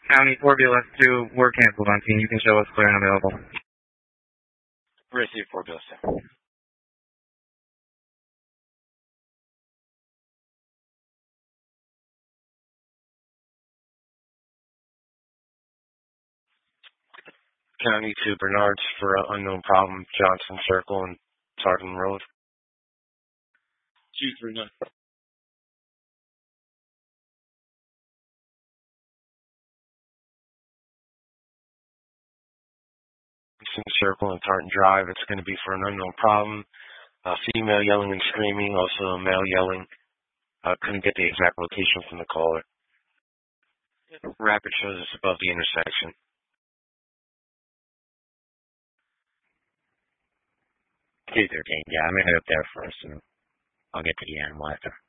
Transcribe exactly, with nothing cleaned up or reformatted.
County four B L S two, we're canceled on scene. You can show us clear and available. Receive four B L S two. County to Bernard's for an unknown problem, Johnson Circle and Tartan Road. two three nine. Johnson Circle and Tartan Drive. It's going to be for an unknown problem. A female yelling and screaming, also a male yelling. I uh, couldn't get the exact location from the caller. Rapid shows us above the intersection. two thirteen, yeah, I'm going to head up there first, and I'll get to the animal after.